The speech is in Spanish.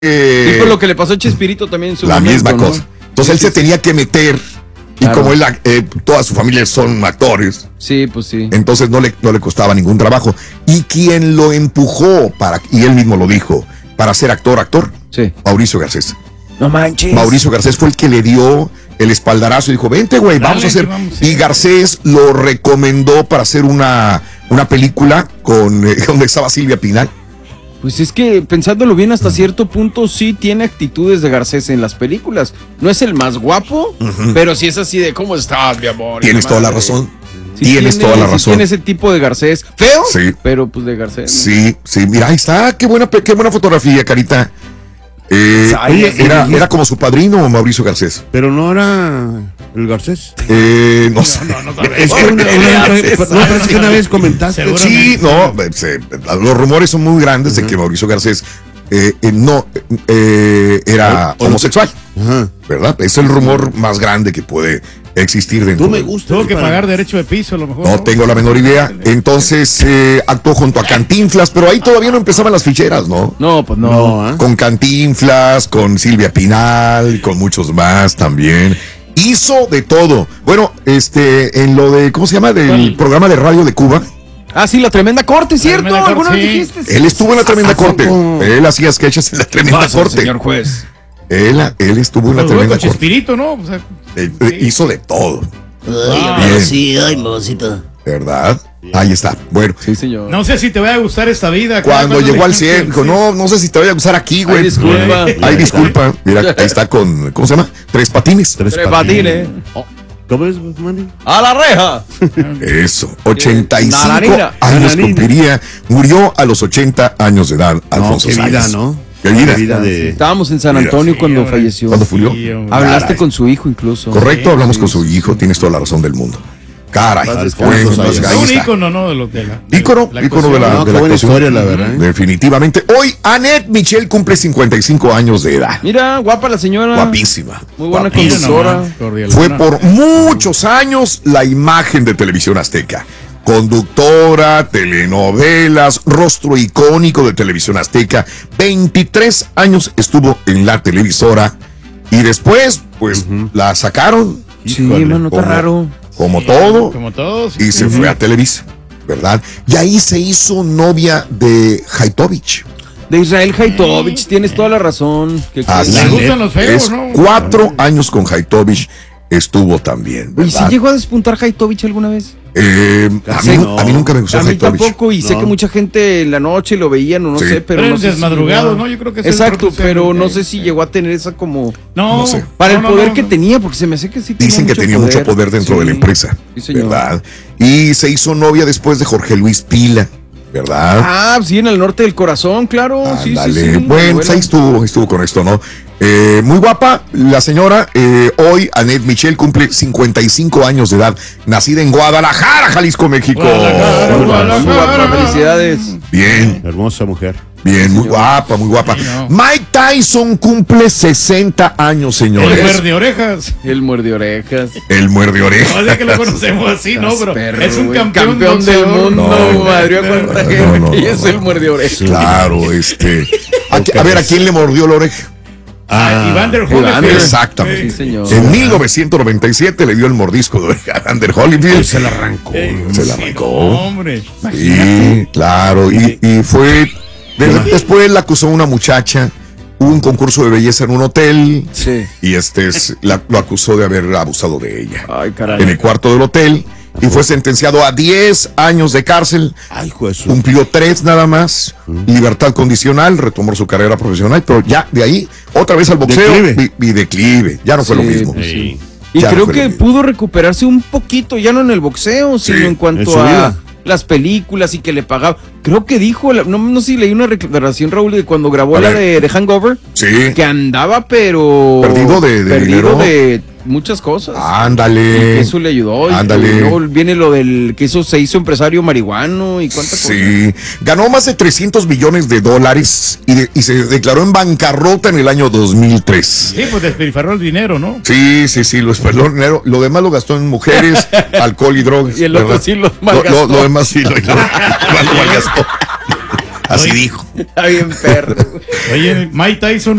Sí, por lo que le pasó a Chespirito también en su la momento, misma ¿no? cosa. Entonces él se tenía que meter, y Claro. como él, toda su familia son actores, Sí, pues sí. entonces no le costaba ningún trabajo. Y quien lo empujó y él mismo lo dijo, para ser actor, Sí. Mauricio Garcés. No manches. Mauricio Garcés fue el que le dio el espaldarazo y dijo, vente, güey, vamos a hacer. Y Garcés lo recomendó para hacer una película con donde estaba Silvia Pinal. Pues es que pensándolo bien hasta cierto punto sí tiene actitudes de Garcés en las películas. No es el más guapo, pero sí es así de ¿cómo estás, mi amor? Tienes toda la razón. Sí Tienes toda la sí razón. tiene ese tipo de Garcés. Feo, Sí. pero pues de Garcés. Sí, mira, ahí está, qué buena fotografía, Carita. Oye, Era como su padrino, Mauricio Garcés. Pero no era el Garcés. No sé. Es que parece que una vez comentaste. Sí, los rumores son muy grandes de que Mauricio Garcés era homosexual, ¿verdad? Es el rumor más grande que puede existir dentro. Tú me gusta. Tuvo que pagar derecho de piso a lo mejor. No tengo la menor idea. Entonces actuó junto a Cantinflas, pero ahí todavía no empezaban las ficheras, ¿no? No, pues no. Con Cantinflas, con Silvia Pinal, con muchos más también. Hizo de todo. Bueno, en lo de, ¿cómo se llama? Del programa de radio de Cuba. Ah, sí, la tremenda corte, ¿cierto? Tremenda corte, ¿Alguna vez sí. dijiste? Él estuvo en la tremenda corte. Él hacía sketches en la tremenda Pasa, corte. señor juez. Él estuvo en la Pues, tremenda con corte. Chespirito, ¿no? O sea, Hizo de todo, Ay, Bien. sí, ay, mamacita. ¿verdad? Ahí está. Bueno, Sí, señor. no sé si te va a gustar esta vida. cuando llegó al 100, dijo, sí. no sé si te vaya a gustar aquí, Ay, güey. disculpa. Ay, disculpa. Mira, ahí está con, ¿cómo se llama? Tres patines. Tres Trepadile. ¿Cómo es, Manny? ¡A la reja! Eso, 85 Nananina. años Nananina. cumpliría. Murió a los 80 años de edad, Alfonso qué vida, Sayas. ¿no? Qué vida. Qué vida de... Estábamos en San Mira, Antonio sí, cuando hombre. falleció. ¿Cuándo murió? Sí, hombre. Hablaste Caray. con su hijo incluso. Correcto, hablamos con sí, su hijo, tienes toda la razón del mundo. Caray, Alfonso bueno, Sayas. pues, ahí Un está. ícono, ¿no? De lo de la. Ícono de la, No, de qué la buena actuación. historia, la verdad. Definitivamente. Hoy, Annette Michel cumple 55 años de edad. Mira, guapa la señora. Guapísima. Muy buena Guapísima. conductora. Fue por muchos años la imagen de Televisión Azteca. Conductora, telenovelas, rostro icónico de Televisión Azteca. 23 años estuvo en la televisora y después, pues, la sacaron Sí, Híjole, mano, está como- raro. como todo Como todos. y se fue a Televisa, ¿verdad? Y ahí se hizo novia de Haitovich. De Israel Haitovich, tienes toda la razón. Así Le gustan los feos, es, ¿no? 4 años con Haitovich estuvo también, ¿Y si ¿verdad? llegó a despuntar Haitovich alguna vez? A mí nunca me gustó A mí Haitovich. tampoco, y sé No. que mucha gente en la noche lo veían o no Sí. sé, pero Pero no en sé si desmadrugados, llegó a- ¿no? Yo creo que ese es el Exacto, propio pero ser- no sé si llegó a tener esa como... No, No sé. Para el no, poder no, que no. tenía, porque se me hace que sí Dicen que tenía mucho poder dentro de la empresa, Sí, señor. ¿verdad? Y se hizo novia después de Jorge Luis Pila, ¿verdad? Ah, sí, en el norte del corazón, claro. Sí, Ándale. sí. Bueno, pues ahí estuvo con esto, ¿no? Muy guapa la señora. Hoy, Annette Michel cumple 55 años de edad. Nacida en Guadalajara, Jalisco, México. Guadalajara, Muy Guadalajara. guapa, felicidades. Bien, Hermosa mujer. bien, muy guapa, muy guapa. Sí, no. Mike Tyson cumple 60 años, El señores. muerde orejas. El muerde orejas. El muerde orejas. No sé que lo conocemos así, ¿no? Pero Perro, es un güey, campeón del boxeador. mundo. No, Madre, a cuánta no, gente. no, Y no, es no. el muerde orejas. Claro, a ver, ¿a quién le mordió la oreja? Ah, Evander Evander. Holyfield. Exactamente. Sí, señor. En 1997 le dio el mordisco de oreja a Evander Holyfield. Se la arrancó. Se la Sí, arrancó. no, hombre. Sí, claro. Y fue. Después la acusó una muchacha. Hubo un concurso de belleza en un hotel. Sí. Y lo acusó de haber abusado de ella. Ay, caray. En el cuarto del hotel. Y fue sentenciado a 10 años de cárcel. Ay, hijo de su... Cumplió 3 nada más. Libertad condicional. Retomó su carrera profesional. Pero ya de ahí, otra vez al boxeo. Declive. Y declive. Ya no fue Sí, lo mismo. pues Sí. Y Ya creo fue que lo mismo. pudo recuperarse un poquito, ya no en el boxeo, sino en en cuanto su a vida. las películas y que le pagaba. Creo que dijo, no sé si leí una declaración, Raúl, de cuando grabó A la ver. de Hangover, Sí. que andaba, pero... Perdido de dinero. de muchas cosas. Y Ándale. que eso le ayudó. Ándale. Y luego viene lo del que se hizo empresario marihuano y cuántas cosas. Sí, ganó más de 300 millones de dólares y se declaró en bancarrota en el año 2003. Sí, pues despilfarró el dinero, ¿no? Sí, lo esperó en dinero. Lo demás lo gastó en mujeres, alcohol y drogas. Y el otro ¿verdad? sí lo malgastó. Lo demás sí lo malgastó. Así dijo. Está bien perro. Oye, Mike Tyson